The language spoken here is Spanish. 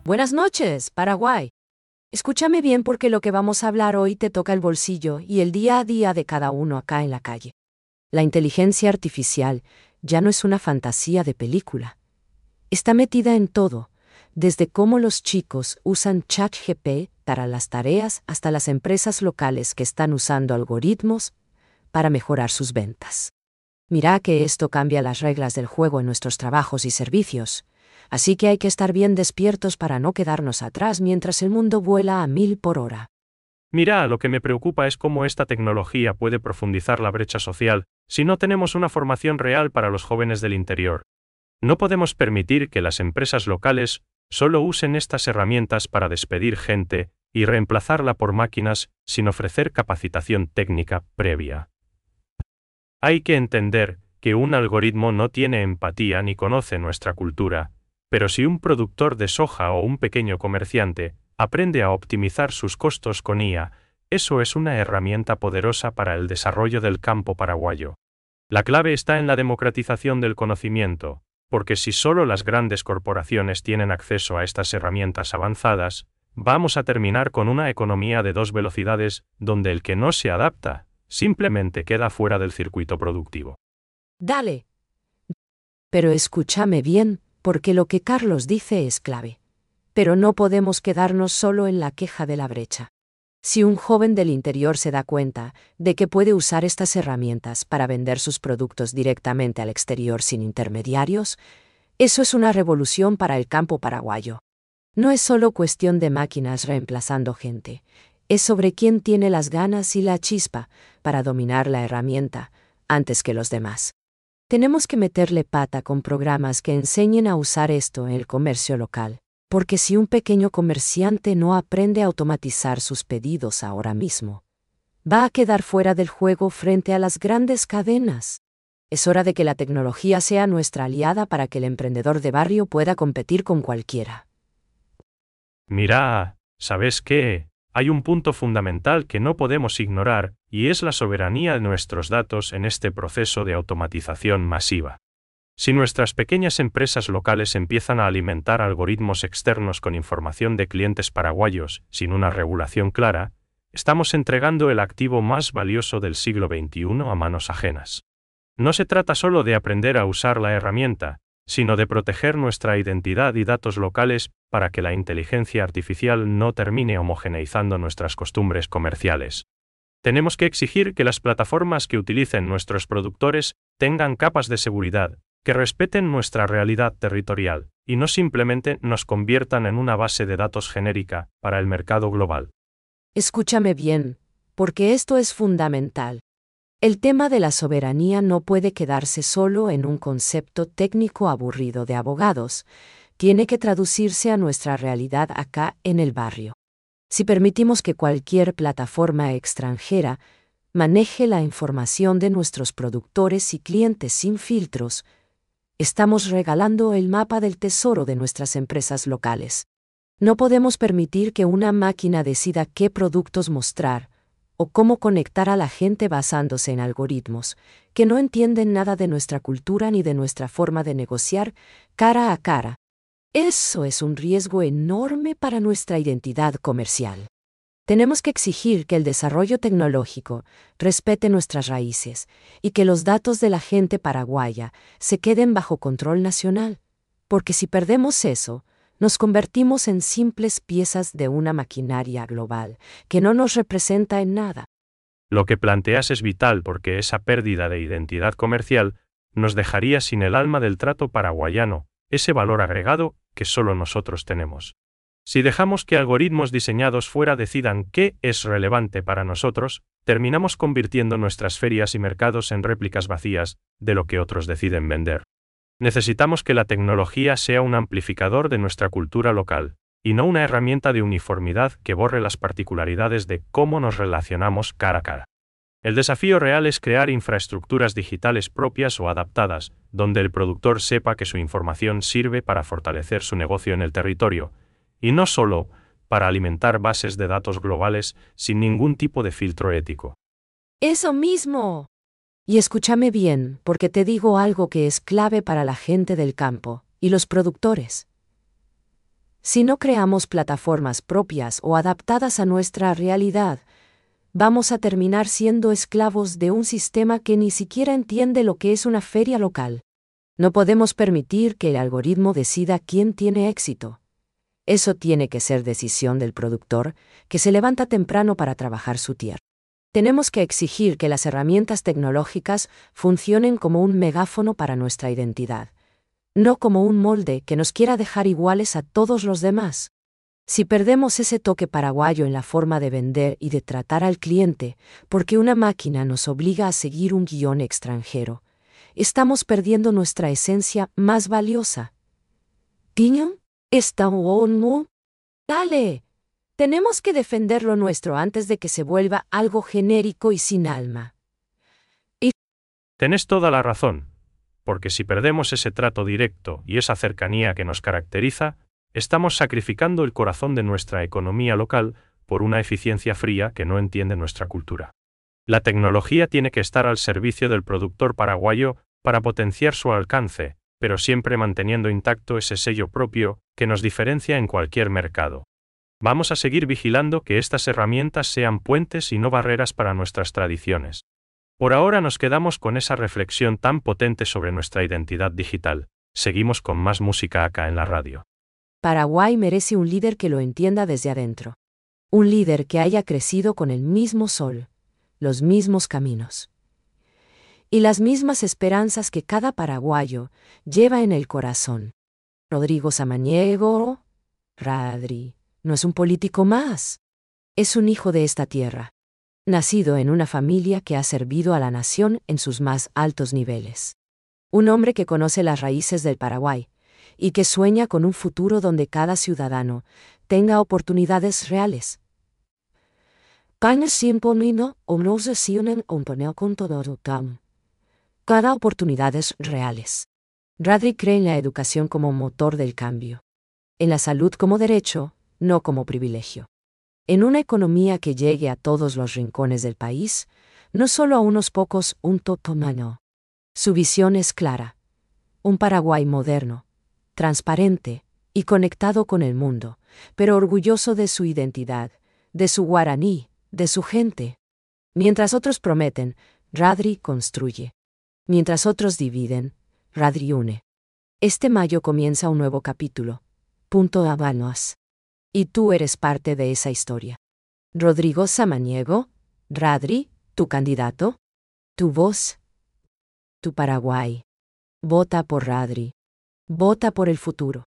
Buenas noches, Paraguay. Escúchame bien porque lo que vamos a hablar hoy te toca el bolsillo y el día a día de cada uno acá en la calle. La inteligencia artificial ya no es una fantasía de película. Está metida en todo, desde cómo los chicos usan ChatGPT para las tareas hasta las empresas locales que están usando algoritmos para mejorar sus ventas. Mira que esto cambia las reglas del juego en nuestros trabajos y servicios. Así que hay que estar bien despiertos para no quedarnos atrás mientras el mundo vuela a 1000 por hora. Mira, lo que me preocupa es cómo esta tecnología puede profundizar la brecha social si no tenemos una formación real para los jóvenes del interior. No podemos permitir que las empresas locales solo usen estas herramientas para despedir gente y reemplazarla por máquinas sin ofrecer capacitación técnica previa. Hay que entender que un algoritmo no tiene empatía ni conoce nuestra cultura, pero si un productor de soja o un pequeño comerciante aprende a optimizar sus costos con IA, eso es una herramienta poderosa para el desarrollo del campo paraguayo. La clave está en la democratización del conocimiento, porque si solo las grandes corporaciones tienen acceso a estas herramientas avanzadas, vamos a terminar con una economía de dos velocidades donde el que no se adapta simplemente queda fuera del circuito productivo. Dale. Pero escúchame bien, porque lo que Carlos dice es clave. Pero no podemos quedarnos solo en la queja de la brecha. Si un joven del interior se da cuenta de que puede usar estas herramientas para vender sus productos directamente al exterior sin intermediarios, eso es una revolución para el campo paraguayo. No es solo cuestión de máquinas reemplazando gente, es sobre quién tiene las ganas y la chispa para dominar la herramienta antes que los demás. Tenemos que meterle pata con programas que enseñen a usar esto en el comercio local, porque si un pequeño comerciante no aprende a automatizar sus pedidos ahora mismo, va a quedar fuera del juego frente a las grandes cadenas. Es hora de que la tecnología sea nuestra aliada para que el emprendedor de barrio pueda competir con cualquiera. Mira, ¿sabes qué? Hay un punto fundamental que no podemos ignorar, y es la soberanía de nuestros datos en este proceso de automatización masiva. Si nuestras pequeñas empresas locales empiezan a alimentar algoritmos externos con información de clientes paraguayos sin una regulación clara, estamos entregando el activo más valioso del siglo XXI a manos ajenas. No se trata solo de aprender a usar la herramienta, sino de proteger nuestra identidad y datos locales para que la inteligencia artificial no termine homogeneizando nuestras costumbres comerciales. Tenemos que exigir que las plataformas que utilicen nuestros productores tengan capas de seguridad, que respeten nuestra realidad territorial, y no simplemente nos conviertan en una base de datos genérica para el mercado global. Escúchame bien, porque esto es fundamental. El tema de la soberanía no puede quedarse solo en un concepto técnico aburrido de abogados, tiene que traducirse a nuestra realidad acá en el barrio. Si permitimos que cualquier plataforma extranjera maneje la información de nuestros productores y clientes sin filtros, estamos regalando el mapa del tesoro de nuestras empresas locales. No podemos permitir que una máquina decida qué productos mostrar o cómo conectar a la gente basándose en algoritmos que no entienden nada de nuestra cultura ni de nuestra forma de negociar cara a cara. Eso es un riesgo enorme para nuestra identidad comercial. Tenemos que exigir que el desarrollo tecnológico respete nuestras raíces y que los datos de la gente paraguaya se queden bajo control nacional, porque si perdemos eso, nos convertimos en simples piezas de una maquinaria global que no nos representa en nada. Lo que planteas es vital porque esa pérdida de identidad comercial nos dejaría sin el alma del trato paraguayano, ese valor agregado que solo nosotros tenemos. Si dejamos que algoritmos diseñados fuera decidan qué es relevante para nosotros, terminamos convirtiendo nuestras ferias y mercados en réplicas vacías de lo que otros deciden vender. Necesitamos que la tecnología sea un amplificador de nuestra cultura local, y no una herramienta de uniformidad que borre las particularidades de cómo nos relacionamos cara a cara. El desafío real es crear infraestructuras digitales propias o adaptadas, donde el productor sepa que su información sirve para fortalecer su negocio en el territorio, y no solo para alimentar bases de datos globales sin ningún tipo de filtro ético. ¡Eso mismo! Y escúchame bien, porque te digo algo que es clave para la gente del campo y los productores. Si no creamos plataformas propias o adaptadas a nuestra realidad, vamos a terminar siendo esclavos de un sistema que ni siquiera entiende lo que es una feria local. No podemos permitir que el algoritmo decida quién tiene éxito. Eso tiene que ser decisión del productor, que se levanta temprano para trabajar su tierra. Tenemos que exigir que las herramientas tecnológicas funcionen como un megáfono para nuestra identidad, no como un molde que nos quiera dejar iguales a todos los demás. Si perdemos ese toque paraguayo en la forma de vender y de tratar al cliente, porque una máquina nos obliga a seguir un guión extranjero, estamos perdiendo nuestra esencia más valiosa. ¿Tiño? ¿Está bueno? ¡Dale! Tenemos que defender lo nuestro antes de que se vuelva algo genérico y sin alma. Tenés toda la razón, porque si perdemos ese trato directo y esa cercanía que nos caracteriza, estamos sacrificando el corazón de nuestra economía local por una eficiencia fría que no entiende nuestra cultura. La tecnología tiene que estar al servicio del productor paraguayo para potenciar su alcance, pero siempre manteniendo intacto ese sello propio que nos diferencia en cualquier mercado. Vamos a seguir vigilando que estas herramientas sean puentes y no barreras para nuestras tradiciones. Por ahora nos quedamos con esa reflexión tan potente sobre nuestra identidad digital. Seguimos con más música acá en la radio. Paraguay merece un líder que lo entienda desde adentro. Un líder que haya crecido con el mismo sol, los mismos caminos y las mismas esperanzas que cada paraguayo lleva en el corazón. Rodrigo Samaniego, Radri, no es un político más. Es un hijo de esta tierra, nacido en una familia que ha servido a la nación en sus más altos niveles. Un hombre que conoce las raíces del Paraguay y que sueña con un futuro donde cada ciudadano tenga oportunidades reales. Cada oportunidades reales. Radri cree en la educación como motor del cambio. En la salud como derecho, no como privilegio. En una economía que llegue a todos los rincones del país, no solo a unos pocos, un totomano. Su visión es clara. Un Paraguay moderno, transparente y conectado con el mundo, pero orgulloso de su identidad, de su guaraní, de su gente. Mientras otros prometen, Radri construye. Mientras otros dividen, Radri une. Este mayo comienza un nuevo capítulo. Punto Habanos. Y tú eres parte de esa historia. Rodrigo Samaniego, Radri, tu candidato, tu voz, tu Paraguay. Vota por Radri. Vota por el futuro.